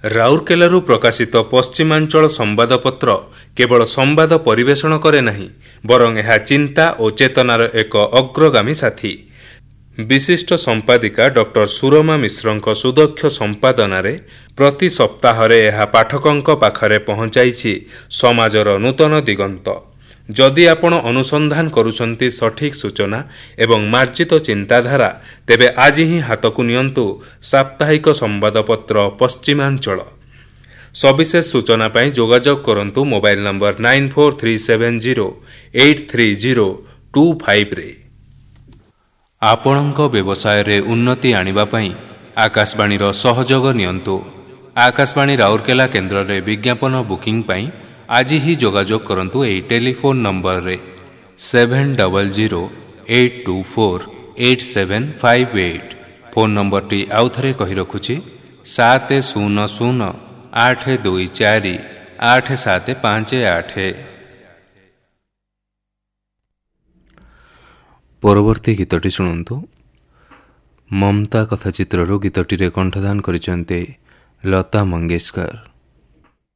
ରାଉରକେଲାରୁ ପ୍ରକାଶିତ ପଶ୍ଚିମାଞ୍ଚଳ ସମ୍ବାଦପତ୍ର କେବଳ ସମ୍ବାଦ ପରିବେଷଣ କରେ ନାହିଁ, ବରଂ ଏହା ଚିନ୍ତା ଓ ଚେତନାର ଏକ ଅଗ୍ରଗାମୀ ସାଥୀ। ବିଶିଷ୍ଟ ସମ୍ପାଦିକା ଡକ୍ଟର ସୁରମା ମିଶ୍ରଙ୍କ ସୁଦକ୍ଷ ସମ୍ପାଦନାରେ ପ୍ରତି ସପ୍ତାହରେ ଏହା ପାଠକଙ୍କ ପାଖରେ ପହଞ୍ଚାଇଛି ସମାଜର ନୂତନ ଦିଗନ୍ତ। ଯଦି ଆପଣ ଅନୁସନ୍ଧାନ କରୁଛନ୍ତି ସଠିକ୍ ସୂଚନା ଏବଂ ମାର୍ଜିତ ଚିନ୍ତାଧାରା, ତେବେ ଆଜି ହିଁ ହାତକୁ ନିଅନ୍ତୁ ସାପ୍ତାହିକ ସମ୍ବାଦପତ୍ର ପଶ୍ଚିମାଞ୍ଚଳ। ସବିଶେଷ ସୂଚନା ପାଇଁ ଯୋଗାଯୋଗ କରନ୍ତୁ ମୋବାଇଲ ନମ୍ବର 9437083025ରେ। ଆପଣଙ୍କ ବ୍ୟବସାୟରେ ଉନ୍ନତି ଆଣିବା ପାଇଁ ଆକାଶବାଣୀର ସହଯୋଗ ନିଅନ୍ତୁ। ଆକାଶବାଣୀ ରାଉରକେଲା କେନ୍ଦ୍ରରେ ବିଜ୍ଞାପନ ବୁକିଂ ପାଇଁ ଆଜି ହିଁ ଯୋଗାଯୋଗ କରନ୍ତୁ ଏହି ଟେଲିଫୋନ୍ ନମ୍ବରରେ 7008248758। ଫୋନ୍ ନମ୍ବରଟି ଆଉଥରେ କହି ରଖୁଛି 7008248758। ପରବର୍ତ୍ତୀ ଗୀତଟି ଶୁଣନ୍ତୁ। ମମତା କଥା ଚିତ୍ରରୁ ଗୀତଟିରେ କଣ୍ଠଦାନ କରିଛନ୍ତି ଲତା ମଙ୍ଗେଶକର।